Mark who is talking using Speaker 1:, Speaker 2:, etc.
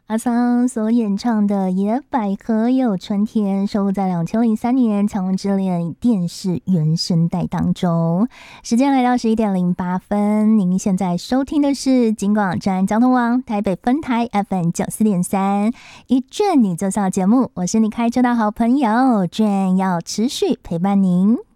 Speaker 1: 阿桑所演唱的《野百合有春天》收录在2003年《强人之恋》电视原声带当中。时间来到11:08，您现在收听的是警广站交通网台北分台 FM 94.3一卷你就上节目，我是你开车的好朋友卷，要持续陪伴您。